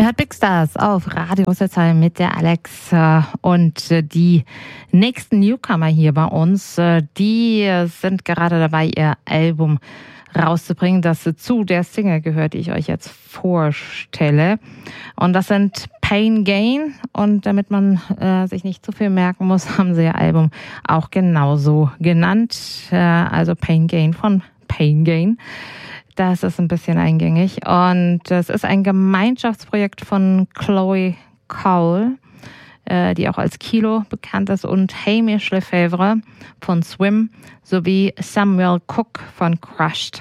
hört Big Stars auf Radio Rüsselsheim mit der Alex und die nächsten Newcomer hier bei uns, die sind gerade dabei, ihr Album rauszubringen, das zu der Single gehört, die ich euch jetzt vorstelle. Und das sind Pain Gain. Und damit man sich nicht zu viel merken muss, haben sie ihr Album auch genauso genannt. Also Pain Gain von Pain Gain. Das ist ein bisschen eingängig. Und es ist ein Gemeinschaftsprojekt von Chloe Cowell, die auch als Kilo bekannt ist, und Hamish Lefebvre von Swim sowie Samuel Cook von Crushed.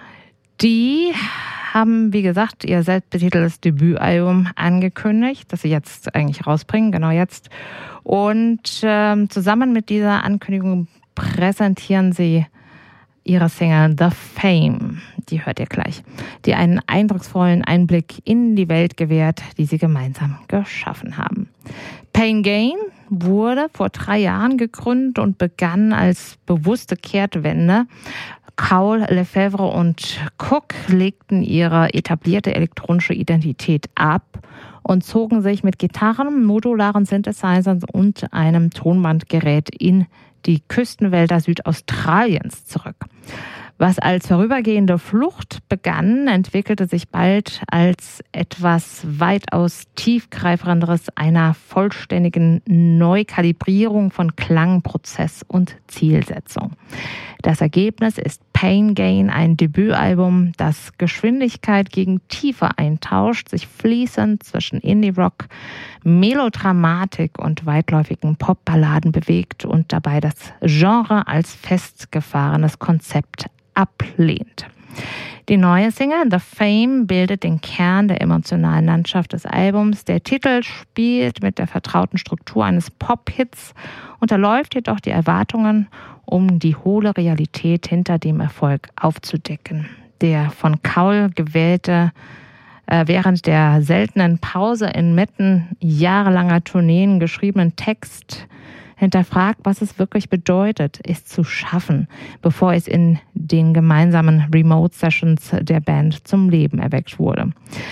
Die haben, wie gesagt, ihr selbstbetiteltes Debütalbum angekündigt, das sie jetzt eigentlich rausbringen, genau jetzt. Und zusammen mit dieser Ankündigung präsentieren sie ihre Single The Fame, die hört ihr gleich, die einen eindrucksvollen Einblick in die Welt gewährt, die sie gemeinsam geschaffen haben. Pain Gain wurde vor 3 Jahren gegründet und begann als bewusste Kehrtwende. Cowell, Lefebvre und Cook legten ihre etablierte elektronische Identität ab und zogen sich mit Gitarren, modularen Synthesizern und einem Tonbandgerät in die Küstenwälder Südaustraliens zurück. Was als vorübergehende Flucht begann, entwickelte sich bald als etwas weitaus tiefgreifenderes, einer vollständigen Neukalibrierung von Klang, Prozess und Zielsetzung. Das Ergebnis ist Pain Gain, ein Debütalbum, das Geschwindigkeit gegen Tiefe eintauscht, sich fließend zwischen Indie-Rock, Melodramatik und weitläufigen Popballaden bewegt und dabei das Genre als festgefahrenes Konzept ablehnt. Die neue Single The Fame bildet den Kern der emotionalen Landschaft des Albums. Der Titel spielt mit der vertrauten Struktur eines Pop-Hits, unterläuft jedoch die Erwartungen, um die hohle Realität hinter dem Erfolg aufzudecken. Der von Cowell gewählte, während der seltenen Pause inmitten jahrelanger Tourneen geschriebenen Text hinterfragt, was es wirklich bedeutet, es zu schaffen, bevor es in den gemeinsamen Remote-Sessions der Band zum Leben erweckt wurde.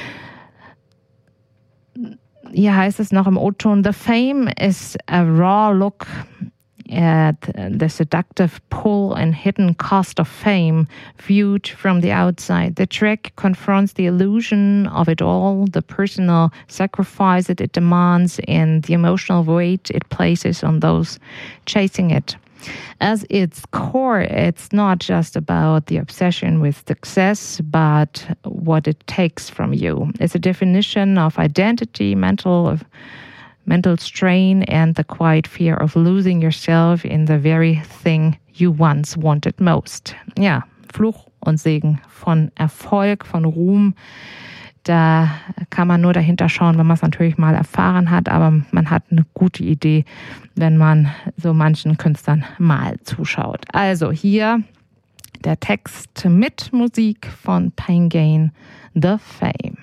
Hier heißt es noch im O-Ton: The Fame is a raw look at the seductive pull and hidden cost of fame viewed from the outside. The track confronts the illusion of it all, the personal sacrifice that it demands, and the emotional weight it places on those chasing it. As its core, it's not just about the obsession with success, but what it takes from you. It's a definition of identity, mental strain, and the quiet fear of losing yourself in the very thing you once wanted most. Ja, Fluch und Segen von Erfolg, von Ruhm. Da kann man nur dahinter schauen, wenn man es natürlich mal erfahren hat, aber man hat eine gute Idee, wenn man so manchen Künstlern mal zuschaut. Also hier der Text mit Musik von Pain Gain, The Fame.